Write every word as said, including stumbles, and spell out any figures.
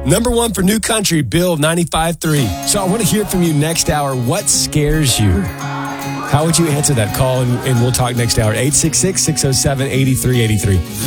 Number one for New Country, Bill ninety-five point three. So I want to hear from you next hour. What scares you? How would you answer that call? And, and we'll talk next hour. eight six six, six oh seven, eight three eight three.